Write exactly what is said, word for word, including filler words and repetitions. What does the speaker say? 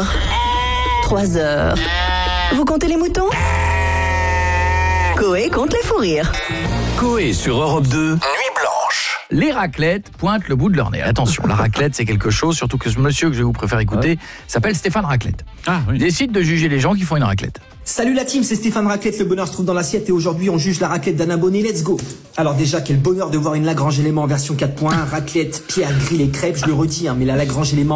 heures. trois heures. Vous comptez les moutons? Coé compte les fous rires. Coé sur Europe deux, Nuit Blanche. Les raclettes pointent le bout de leur nez. Attention, la raclette, c'est quelque chose, surtout que ce monsieur que je vais vous préférer écouter ouais. s'appelle Stéphane Raclette. Ah, oui. Il décide de juger les gens qui font une raclette. Salut la team, c'est Stéphane Raclette, le bonheur se trouve dans l'assiette et aujourd'hui on juge la raclette d'un abonné, let's go. Alors déjà, quel bonheur de voir une Lagrange élément en version quatre point un, raclette, pierre, grill et crêpes, je le retire, mais la Lagrange élément